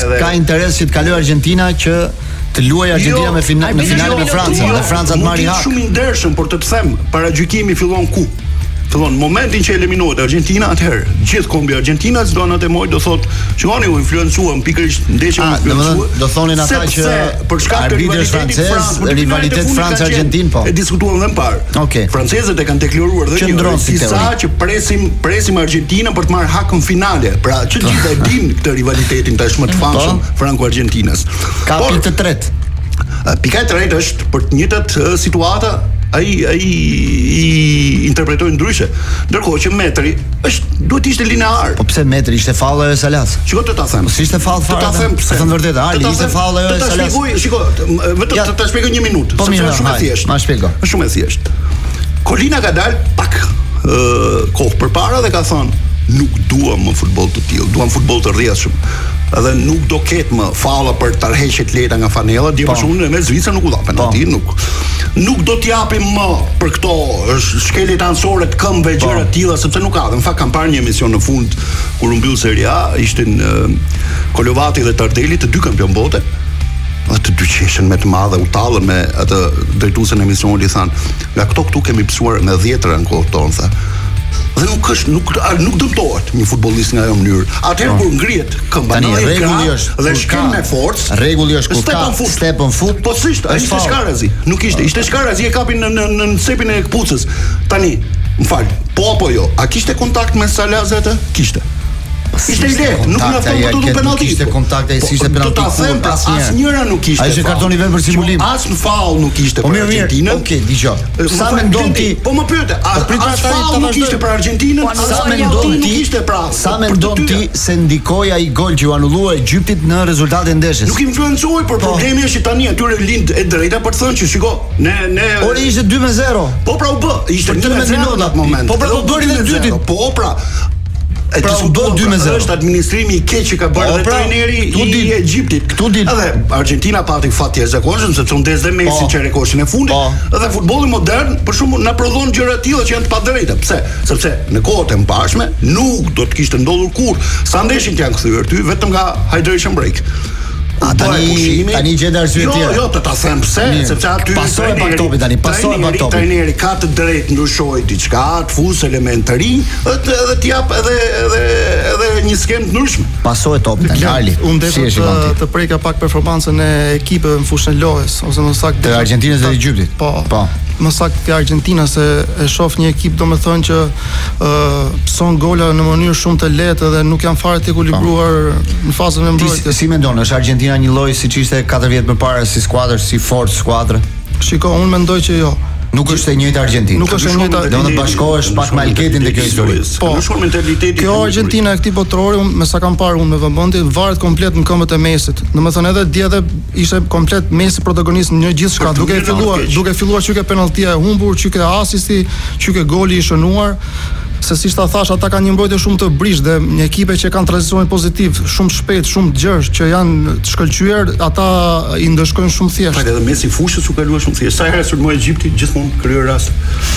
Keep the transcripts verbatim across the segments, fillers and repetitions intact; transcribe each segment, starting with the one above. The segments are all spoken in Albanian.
ka interes që të kalojë Argentina që të luajë Argentina me fina, në finale me Francën dhe Franca të marrë hak. Shumë i ndershëm, por të të them, paragjykimi fillon ku? Fillon momentin që eliminohet Argentina, atëherë gjithë kombi Argentinas do atë moj do thotë, shikoni u influencuam pikërisht ndeshjen e influencuar. Do thonin ata që për shkak të rivaliteti francez, rivalitet Francë-Argentinë po. E diskutuam edhe më parë. Okej. Francezët e kanë deklaruar dhe një disa që presim presim Argentinën për të marrë hakën finale. Pra që gjithë e din këtë rivalitetin tash më të famshëm Franco-Argentinas. Kapi të tretë. Pika e tretë është për të njëjtat situata ai ai i interpretojnë ndryshe. Ndërkohë që metri është duhet ishte linear. Po pse metri ishte falli e Salas? Shiko të ta them. Po si ishte fall fare? Të ta them pse. Të them vërtet, Ali ishte falli e Salas. Ta shpjegoj, shiko, vetëm të ta shpjegoj një minutë, sepse është shumë e thjeshtë. Ma shpjego. Është shumë e thjeshtë. Kolina ka dalë pak kohë përpara dhe ka thënë nuk duam më futboll të tillë, duam futboll të rrjedhshëm. Edhe nuk do ketë më falla për tarheqje të lehta nga fanella, dhe për shkakun me Zvicra nuk u dha penalti, nuk. Nuk do t'japim më për këto shkeljet anësore të këmbëve gjëra të tilla, sepse nuk ka. Në fakt kam parë një emision në fund kur u mbyll Serie A, ishin Kolovati dhe Tardelli, të dy kampion bote. Dhe të dy qeshen me të madhe, u tallën me atë drejtuesen e emisionit, i thanë, nga këto këtu kemi psuar me dhjetëra në kohë tonë, tha. Dhe nuk është nuk nuk dëmtohet një futbollist nga ajo mënyrë. Atëherë kur ngrihet këmba në rregull është dhe shkel me forcë, rregulli është kur ka step on foot. Po si ishte, ishte Shkarazi. Nuk ishte, ishte Shkarazi e kapin në në në cepin e këpucës. Tani, më fal, po apo jo? A kishte kontakt me Salas atë? Kishte. Ishte ide, nuk na thon këtu do penalti. Kishte kontakt ai, ishte penalti. Asnjëra nuk kishte. Ai ishte kartoni vetëm për simulim. As në faull nuk kishte për Argentinën. Okej, dëgjoj. Sa mendon ti? Po më pyete, as faull nuk kishte për Argentinën, sa mendon ti? Sa mendon ti se ndikoi ai gol që u anullua Egyptit në rezultatin e ndeshjes? Nuk influencoi, por problemi është që tani atyre lind e drejta për të thënë që shiko, ne ne Ore ishte dy me zero. Po pra u bë, ishte një minuta atë moment. Po pra u bëri në dytin. Po pra E pra u bë dy me zero. Është administrimi i keq që ka bërë dhe trajneri i Egjiptit. Këtu di. Edhe Argentina pati fat të jashtëzakonshëm sepse u ndes dhe Messi që rekordin e fundit. Edhe futbolli modern për shkakun na prodhon gjëra të tilla që janë të padrejta. Pse? Sepse në kohët e mbarshme nuk do të kishte ndodhur kurrë. Sa ndeshin që janë kthyer ty vetëm nga hydration break. A tani tani gjetë arsye të tjera. Jo, jo, të ta them pse, sepse aty pasoi pak topi tani, pasoi pak topi. Trajneri ka të drejtë ndryshoj diçka, të fusë element të rinj, edhe edhe të jap edhe edhe edhe një skem të ndryshme. Pasoi topi tani, Ali. Unë desha të, të preka pak performancën e ekipeve në fushën e lojës, ose më saktë të Argentinës dhe Egjiptit. Po. Po. Më saktë të Argentinës se e shoh një ekip domethënë që ë pson gola në mënyrë shumë të lehtë dhe nuk janë fare të ekuilibruar në fazën e mbrojtjes. Si mendon, është Argentina një lloj siç ishte katër vjet më parë si skuadër, si forcë skuadre? Shiko, unë mendoj që jo. Nuk është e njëjta Argentinë. Nuk është e njëjta. Do të bashkohesh pak me Alketin dhe kjo histori. Po, në shumë mentaliteti. Kjo Argentina e këtij botrori, me sa kam parë unë me vëmendje, varet komplet në këmbët e Mesit. Domethënë edhe dje edhe ishte komplet Messi protagonist në gjithçka, duke filluar, duke filluar çuke penaltia e humbur, çuke asisti, çuke goli i shënuar. Se si ta thash, ata kanë një mbrojtje shumë të brish dhe një ekipe që kanë tranzicionin pozitiv, shumë shpejt, shumë gjerë, që janë të shkëlqyer, ata i ndëshkojnë shumë thjesht. Edhe Messi fushës u kalua shumë thjesht. Sa herë sulmoi Egjipti, gjithmonë kryer rast.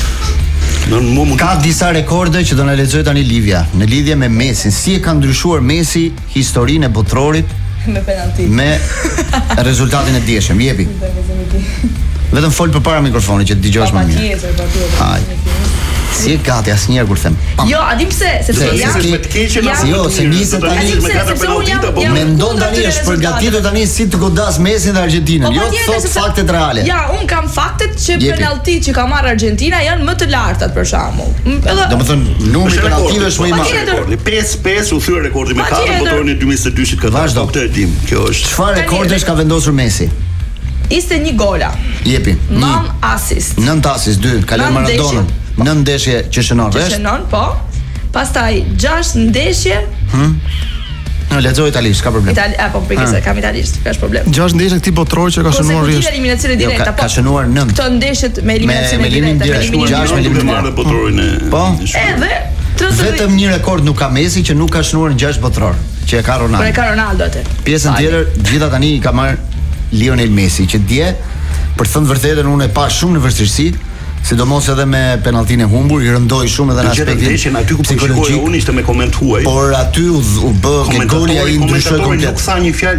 Ka disa rekorde që do na lexoj tani Livia, në lidhje me Messin, si e ka ndryshuar Messi historinë e botrorit me penalti. Me rezultatin e dieshëm, jepi. Vetëm fol përpara mikrofonit që të dëgjosh më mirë. Si e gati asnjëherë kur them. Jo, a di pse, sepse jam me të keqen apo jo, se nisë tani me katër penaltita, po mendon tani është përgatitur tani si të godas Messin dhe Argentinën. Jo thot faktet reale. Ja, un kam faktet që penalti që ka marrë Argentina janë më të lartat për shembull. Domethënë numri i penaltive është më i madh. pesë pesë u thyer rekordi me katër botorin e dy mijë e njëzet-dyshit ka vazhdo këtë e dim. Kjo është. Çfarë rekordesh ka vendosur Messi? Ishte një gola. Jepi. Nën asist. Nën asist, dy, kalon Maradonën. Në ndeshje që shënon rresht. Që shënon, po. Pastaj gjashtë ndeshje. Hm. Në lexoj italisht, ka problem. Itali, apo pikëse kam italisht, ka problem. gjashtë ndeshje këtij botrori që ka shënuar rresht. Konsekutive eliminacione direkta, po. Ka shënuar nëntë. Këto ndeshjet me eliminacione direkta, me gjashtë me eliminacione botrorin e. Po. Edhe vetëm një rekord nuk ka Messi që nuk ka shënuar në gjashtë botror, që e ka Ronaldo. Po e ka Ronaldo atë. Pjesën tjetër, gjithë tani i ka marr Lionel Messi, që dje, për të thënë vërtetën, unë e pa shumë në vështirësi. Sidomos edhe me penaltinë e humbur, i rëndoi shumë edhe në aspektin aty ku psikologjik. Unë ishte me koment huaj. Por aty u, u bë ke goli ai ndryshoi komplet. Nuk tha një fjalë